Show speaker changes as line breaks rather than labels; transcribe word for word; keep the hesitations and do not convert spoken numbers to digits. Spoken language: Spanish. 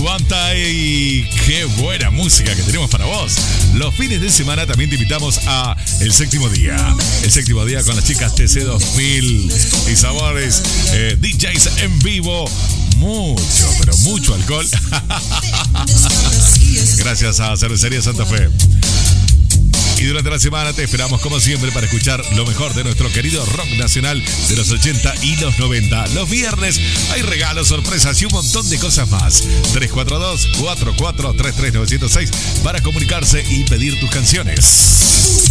cuánta y qué buena música que tenemos para vos. Los fines de semana también te invitamos a El Séptimo Día. El Séptimo Día con las chicas T C dos mil y sabores, eh, D Js en vivo. Mucho, pero mucho alcohol. Gracias a Cervecería Santa Fe. Y durante la semana te esperamos como siempre para escuchar lo mejor de nuestro querido rock nacional de los ochenta y los noventa. Los viernes hay regalos, sorpresas y un montón de cosas más. tres cuatro dos, cuatro cuatro tres tres nueve cero seis para comunicarse y pedir tus canciones.